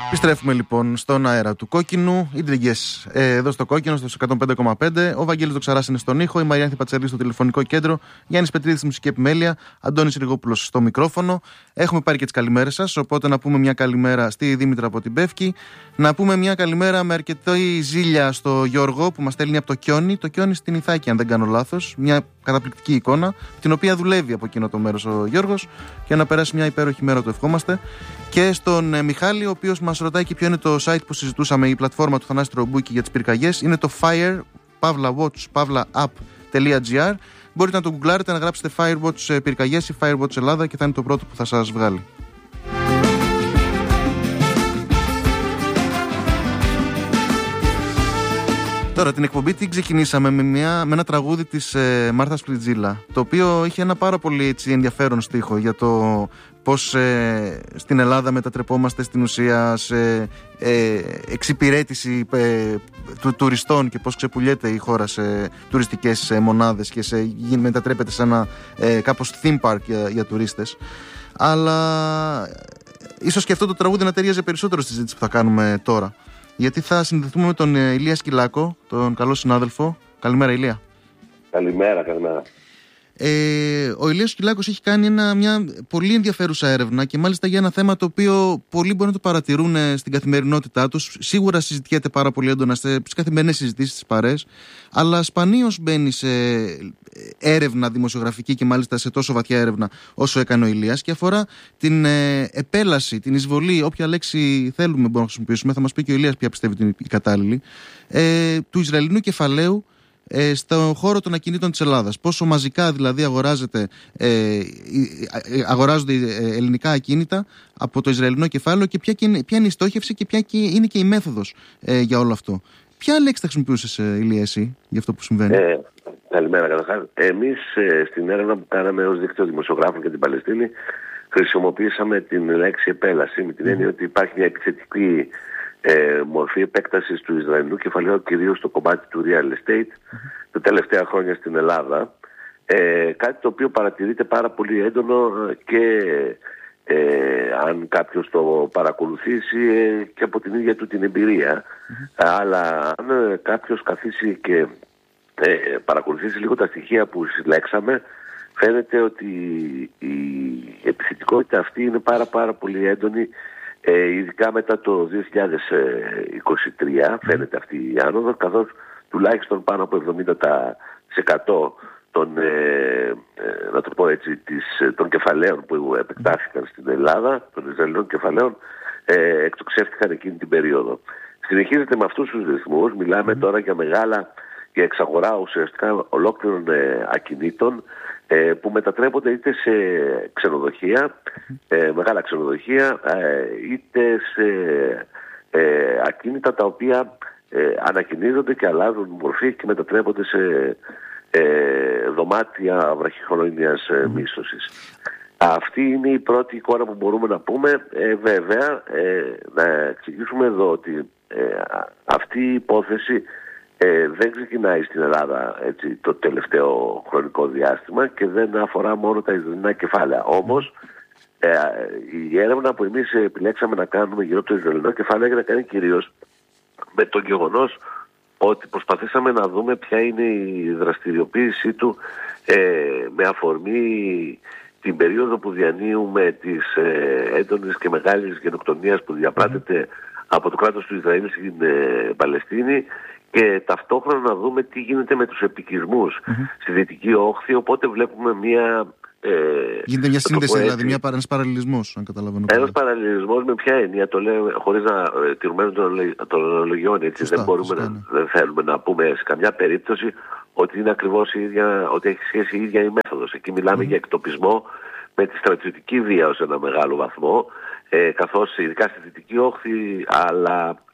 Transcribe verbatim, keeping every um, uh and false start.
Επιστρέφουμε λοιπόν στον αέρα του Κόκκινου. Ίντριγκες ε, εδώ στο Κόκκινο, στο εκατόν πέντε κόμμα πέντε. Ο Βαγγέλης Δοξαράς είναι στον ήχο. Η Μαριάνθη Πατσέλη στο τηλεφωνικό κέντρο. Γιάννης Πετρίδης στη μουσική επιμέλεια. Αντώνης Ριγόπουλος στο μικρόφωνο. Έχουμε πάρει και τις καλημέρες σας. Οπότε να πούμε μια καλημέρα στη Δήμητρα από την Πεύκη. Να πούμε μια καλημέρα με αρκετή ζήλια στο Γιώργο που μας στέλνει από το Κιόνι. Το Κιόνι στην Ιθάκη, αν δεν κάνω λάθος. Μια καταπληκτική εικόνα, την οποία δουλεύει από εκείνο το μέρος ο Γιώργος. Και να περάσει μια υπέροχη μέρα, το ευχόμαστε. Και στον ε, Μιχάλη, ο οποίος μας ρωτάει και ποιο είναι το site που συζητούσαμε, η πλατφόρμα του Θανάση Τρομπούκη για τις πυρκαγιές. Είναι το fire pavlawatch pavlaapp.gr. Μπορείτε να το γκουγκλάρετε, να γράψετε Firewatch πυρκαγιές ή Firewatch Ελλάδα και θα είναι το πρώτο που θα σας βγάλει. Τώρα την εκπομπή την ξεκινήσαμε με, μια, με ένα τραγούδι της ε, Μάρθας Πλιτζίλα, το οποίο είχε ένα πάρα πολύ έτσι, ενδιαφέρον στίχο για το πώς ε, στην Ελλάδα μετατρεπόμαστε στην ουσία σε ε, εξυπηρέτηση ε, του, τουριστών και πώς ξεπουλιέται η χώρα σε τουριστικές ε, μονάδες και σε, μετατρέπεται σε ένα ε, κάπως theme park για, για τουρίστες. Αλλά ίσως και αυτό το τραγούδι να ταιριάζει περισσότερο στη συζήτηση που θα κάνουμε τώρα. Γιατί θα συνδεθούμε με τον Ηλία Σκυλάκο, τον καλό συνάδελφο. Καλημέρα, Ηλία. Καλημέρα, καλημέρα. Ε, ο Ηλίας Σκυλάκος έχει κάνει ένα, μια πολύ ενδιαφέρουσα έρευνα και μάλιστα για ένα θέμα το οποίο πολλοί μπορεί να το παρατηρούν στην καθημερινότητά τους. Σίγουρα συζητιέται πάρα πολύ έντονα στις καθημερινές συζητήσεις της παρέες, αλλά σπανίως μπαίνει σε έρευνα δημοσιογραφική και μάλιστα σε τόσο βαθιά έρευνα όσο έκανε ο Ηλίας, και αφορά την ε, επέλαση, την εισβολή, όποια λέξη θέλουμε μπορούμε να χρησιμοποιήσουμε, θα μας πει και ο Ηλίας ποια πιστεύει ότι είναι η κατάλληλη, ε, του Ισραηλινού κεφαλαίου Ε, στον χώρο των ακινήτων της Ελλάδας. Πόσο μαζικά δηλαδή αγοράζεται, ε, αγοράζονται ελληνικά ακίνητα από το Ισραηλινό κεφάλαιο και ποια, ποια είναι η στόχευση και ποια είναι και η μέθοδος ε, για όλο αυτό. Ποια λέξη θα χρησιμοποιούσες, Ηλία, εσύ, για αυτό που συμβαίνει? Ε, καλημέρα, καταρχάς. Εμείς ε, στην έρευνα που κάναμε ως δίκτυο δημοσιογράφων για την Παλαιστίνη χρησιμοποιήσαμε την λέξη επέλαση, με την έννοια ότι υπάρχει μια επιθετική Ε, μορφή επέκτασης του Ισραηλινού κεφαλαίου, κυρίως στο κομμάτι του real estate, mm-hmm. τα τελευταία χρόνια στην Ελλάδα. Ε, κάτι το οποίο παρατηρείται πάρα πολύ έντονο και ε, αν κάποιος το παρακολουθήσει ε, και από την ίδια του την εμπειρία. Mm-hmm. Αλλά αν κάποιος καθίσει και ε, παρακολουθήσει λίγο τα στοιχεία που συλλέξαμε, φαίνεται ότι η επιθετικότητα αυτή είναι πάρα πάρα πολύ έντονη. Ε, ειδικά μετά το δύο χιλιάδες είκοσι τρία φαίνεται αυτή η άνοδος, καθώς τουλάχιστον πάνω από εβδομήντα τοις εκατό των, ε, ε, να το πω έτσι, της, των κεφαλαίων που επεκτάθηκαν στην Ελλάδα, των Ισραηλινών κεφαλαίων, ε, εκτοξεύτηκαν εκείνη την περίοδο. Συνεχίζεται με αυτούς τους ρυθμούς, μιλάμε mm. τώρα για μεγάλα, για εξαγορά ουσιαστικά ολόκληρων ε, ακινήτων, που μετατρέπονται είτε σε ξενοδοχεία, ε, μεγάλα ξενοδοχεία, ε, είτε σε ε, ακίνητα τα οποία ε, ανακοινίζονται και αλλάζουν μορφή και μετατρέπονται σε ε, δωμάτια βραχυχρόνιας ε, μίσθωσης. Αυτή είναι η πρώτη εικόνα που μπορούμε να πούμε. Ε, βέβαια, ε, να εξηγήσουμε εδώ ότι ε, αυτή η υπόθεση Ε, δεν ξεκινάει στην Ελλάδα έτσι, το τελευταίο χρονικό διάστημα και δεν αφορά μόνο τα Ισραηλινά κεφάλαια. Όμως ε, η έρευνα που εμείς επιλέξαμε να κάνουμε γύρω από το Ισραηλινό κεφάλαιο έχει να κάνει κυρίως με το γεγονός ότι προσπαθήσαμε να δούμε ποια είναι η δραστηριοποίησή του ε, με αφορμή την περίοδο που διανύουμε της ε, έντονης και μεγάλης γενοκτονίας που διαπράττεται από το κράτος του Ισραήλ στην ε, Παλαιστίνη, και ταυτόχρονα να δούμε τι γίνεται με τους επικισμούς mm-hmm. στη Δυτική Όχθη. Οπότε βλέπουμε μια... Ε, γίνεται μια σύνδεση, δηλαδή μια, ένας παραλληλισμός, αν καταλαβαίνω. Ένας παραλληλισμός με ποια έννοια, το λέω χωρίς να ε, τηρουμένου των ολογιών, έτσι. Σωστά, δεν μπορούμε σωστά, να, ναι. δεν θέλουμε να πούμε σε καμιά περίπτωση ότι είναι ακριβώς η ίδια, ότι έχει σχέση η ίδια η μέθοδος. Εκεί μιλάμε mm-hmm. για εκτοπισμό με τη στρατιωτική βία ως ένα μεγάλο βαθμό, ε, καθώς ειδικά στη Δυτική Όχθη, αλλά